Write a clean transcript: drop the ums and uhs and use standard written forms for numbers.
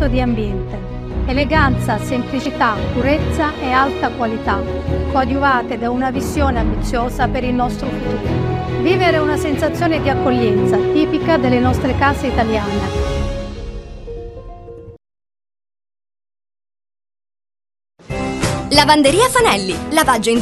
senso di ambiente. Eleganza, semplicità, purezza e alta qualità, coadiuvate da una visione ambiziosa per il nostro futuro. Vivere una sensazione di accoglienza tipica delle nostre case italiane. Lavanderia Fanelli, lavaggio